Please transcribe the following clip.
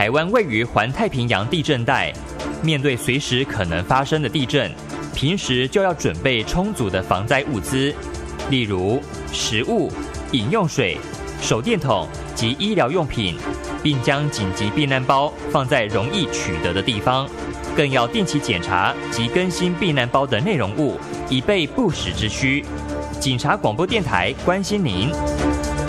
台湾位于环太平洋地震带，面对随时可能发生的地震，平时就要准备充足的防灾物资，例如食物、饮用水、手电筒及医疗用品，并将紧急避难包放在容易取得的地方，更要定期检查及更新避难包的内容物，以备不时之需。警察广播电台关心您。